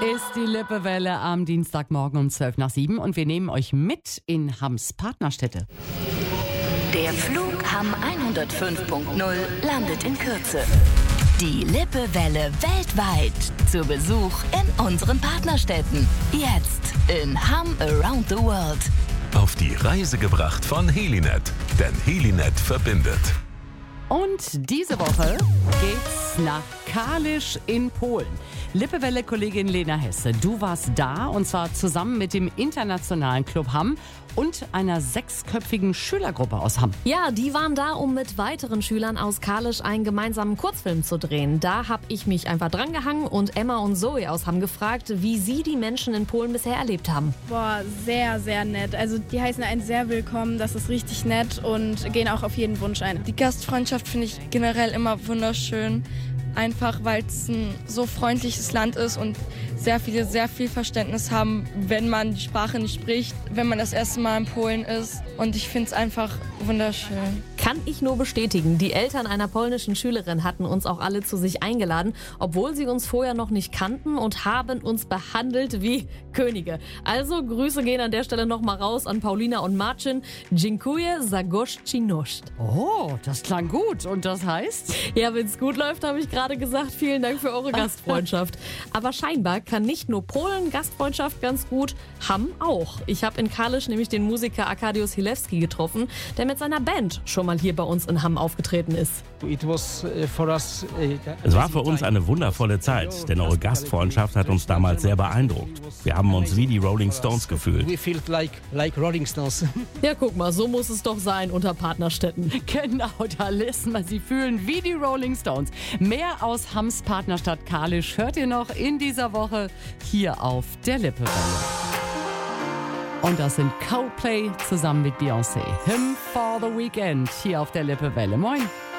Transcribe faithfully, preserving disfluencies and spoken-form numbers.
Ist die Lippewelle am Dienstagmorgen um zwölf nach sieben und wir nehmen euch mit in Hamms Partnerstädte. Der Flug Hamm hundertfünf Punkt null landet in Kürze. Die Lippewelle weltweit zu Besuch in unseren Partnerstädten. Jetzt in Hamm Around the World. Auf die Reise gebracht von Helinet, denn Helinet verbindet. Und diese Woche geht's nach Kalisz in Polen. Lippewelle-Kollegin Lena Hesse, du warst da und zwar zusammen mit dem Internationalen Club Hamm und einer sechsköpfigen Schülergruppe aus Hamm. Ja, die waren da, um mit weiteren Schülern aus Kalisz einen gemeinsamen Kurzfilm zu drehen. Da habe ich mich einfach drangehangen und Emma und Zoe aus Hamm gefragt, wie sie die Menschen in Polen bisher erlebt haben. Boah, sehr, sehr nett. Also die heißen einen sehr willkommen, das ist richtig nett und gehen auch auf jeden Wunsch ein. Die Gastfreundschaft finde ich generell immer wunderschön. Einfach, weil es ein so freundliches Land ist und sehr viele sehr viel Verständnis haben, wenn man die Sprache nicht spricht, wenn man das erste Mal in Polen ist. Und ich finde es einfach wunderschön. Kann ich nur bestätigen. Die Eltern einer polnischen Schülerin hatten uns auch alle zu sich eingeladen, obwohl sie uns vorher noch nicht kannten und haben uns behandelt wie Könige. Also Grüße gehen an der Stelle nochmal raus an Paulina und Marcin. Dziękuję za gościnność. Oh, das klang gut. Und das heißt? Ja, wenn es gut läuft, habe ich gerade gesagt, vielen Dank für eure Gastfreundschaft. Aber scheinbar kann nicht nur Polen Gastfreundschaft ganz gut, Hamm auch. Ich habe in Kalisz nämlich den Musiker Arkadiusz Hilewski getroffen, der mit seiner Band schon mal hier bei uns in Hamm aufgetreten ist. Es war für uns eine wundervolle Zeit, denn eure Gastfreundschaft hat uns damals sehr beeindruckt. Wir haben uns wie die Rolling Stones gefühlt. Ja, guck mal, so muss es doch sein unter Partnerstädten. Genau, da lässt man sie fühlen wie die Rolling Stones. Mehr aus Hamms Partnerstadt Kalisz hört ihr noch in dieser Woche hier auf der Lippewelle. Und das sind Coldplay zusammen mit Beyoncé. Hymn for the Weekend hier auf der Lippewelle. Moin!